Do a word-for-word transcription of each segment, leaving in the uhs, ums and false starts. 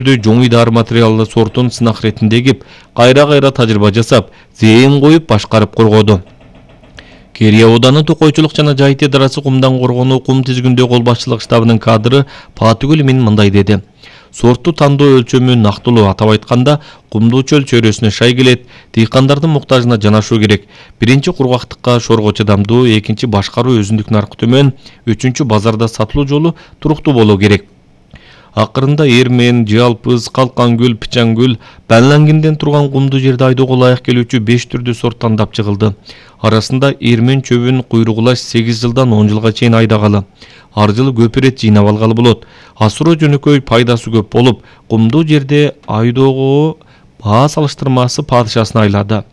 жоңуй дары материалы сортун сынак ретинде эгип, кайра-кайра тажрыйба жасап, зээн коюп башкарып коргоду. Керия Ооданы Токойчулук жана Жайыт идарасы кумдан коргонуу кум тизгиндөө кол башчылык штабынын кадры Патыгүл Эмин мындай деди. Сортту тандоо өлчөмү нактылуу, атап айтканда, кумдуу чөл чөйрөсүнө шай келет, дыйкандардын муктажына жанашуу керек. Биринчи кургактыкка шорго чыдамдуу, экинчи башкаруу өзүндүк наркы төмөн, үчүнчү базарда сатылуу жолу туруктуу болуу керек. Акырында Эрмен, Жалпыз, Калкангүл, Пичангүл, Банлангенден турган кумдуу жерде айдоого ылайык келүүчү беш түрдүү сорт тандап чыгылды. Арасында Эрмен чөбүн куйругулаш сегиз жылдан он жылга чейин айдагалы. Ар жылы көп ирет жыйнап алгалы болот. Асыроо жөнөкөй, пайдасы көп болуп, кумдуу жерде айдоого баа салыштырмасы падышасына айлады.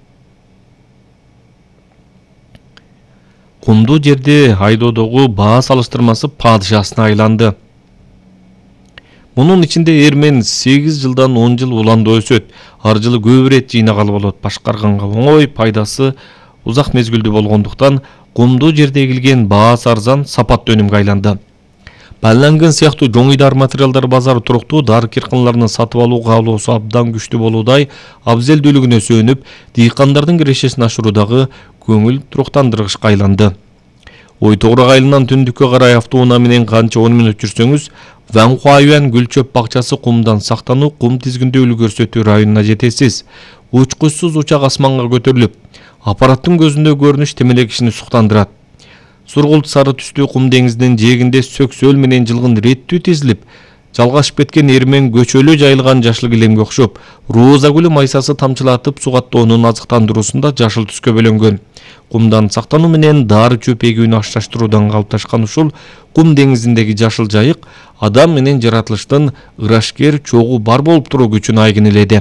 Кумдуу жерде айдоодогу баа салыштырмасы падышасына айланды. Мунун ичинде Эрмен сегиз жылдан он жыл уланда өсөт. Ар жылы көп ирет жыйнагалы болот. Башкарганга оңой, пайдасы узак мезгилдүү болгондуктан кумдуу жерде эгилген баасы арзан, сапаттуу өнүмгө айланды. Банланген сыяктуу жоңуй дары материалдар базары туруктуу, дары кирканларынын сатып алуу каалоосу абдан күчтүү болуудай, абзелдүүлүгүнө сөөнүп, дыйкандардын кирешесин ашыруудагы көңүл туруктандыргычка айланды. Ой Тогурак айылынан түндүккө карай автоунаа менен канча он мүнөт жүрсөңүз, Ванхуайюан гүл чөп бакчасы кумдан сактануу, кум тизгиндөө үлгү көрсөтүү районуна жетесиз. Учкучсуз учак асманга көтөрүлүп, аппараттын көзүндө көрүнүш темеле кишини суктандырат. Сургулт сары түстүү кум деңизинин жээгинде сөксөл менен жылгын реттүү тизилип, жалгашып кеткен Эрмен көчөлө жайылган жашыл килемге окшоп, роза гүлү майсасы тамчылатып сугаттоонун азыктандыруусунда жашыл түскө бөлөнгөн. Кумдан сактануу менен дары чөп эгүүнү ашташтыруудан калыпташкан ушул кум деңизиндеги жашыл жайык адам менен жаратылыштын ырашкер чогуу бар болуп туруу күчүн айгинеледи.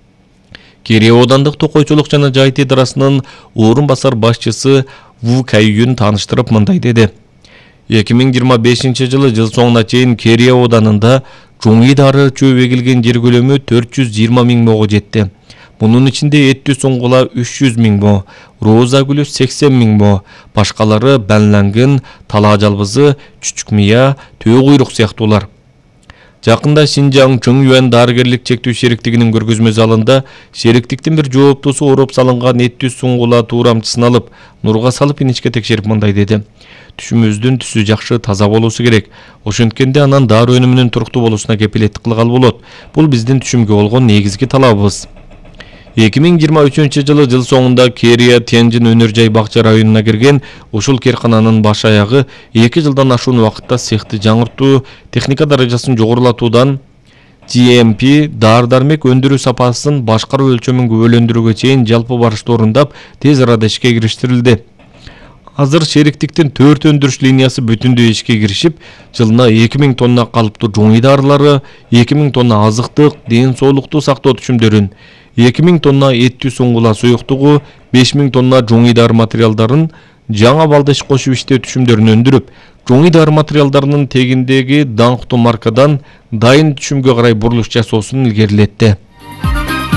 Керия Оодандык Токойчулук жана Жайыт идарасынын орун басар башчысы Ву Кайюн тааныштырып мындай деди. эки миң жыйырма бешинчи жылы жыл соңуна чейин Керия Ооданында жоңуй дары чөп эгилген жер көлөмү төрт жүз жыйырма миң моого жетти. Мунун ичинде эттүү суңгула үч жүз миң мо, роза гүлү сексен миң мо, башкалары Банланген, талаа жалбызы, чүчүк мыя, төө куйрук сыяктуулар. Жакында Шинжаң Чоңюан дарыгерлик чектүү шериктигинин көргөзмө залында шериктиктин бир жооптусу ороп салынган эттүү суңгула туурамчысын алып, нурга салып иничке текшерип мындай деди. Түшүмүздүн түсү жакшы, таза болуусу керек. Ошенткенде анан дары өнүмүнүн туруктуу болуусуна кепилеттик кылгалы болот. Бул биздин түшүмгө болгон негизги талабыбыз. эки миң жыйырма үчүнчү жылы жыл соңунда Керия Тянжин өнөр жай бакча районуна кирген ушул керкананын баш аягы эки жылдан ашуун убакытта цехти жаңыртуу, техника даражасын жогорулатуудан джи эм пи дары-дармек өндүрүү сапасын башкаруу өлчөмүн күбөлөндүрүүгө чейин жалпы барышты орундап, тез арада ишке кириштирилди. Азыр шериктиктин төрт өндүрүш линиясы бүтүндөй ишке киришип, жылына эки миң тонна калыптуу жоңуй дарылары, эки миң тонна азыктык, ден соолукту сактоо түшүмдөрүн, эки миң тонна эттүү суңгула суюктугу, беш миң тонна жоңуй дары материалдарын жаңа балдыш кошуп иштөө түшүмдөрүн өндүрүп, жоңуй дары материалдарынын тегиндеги даңктуу маркадан дайын түшүмгө карай бурулуш жасоосун илгерилетти.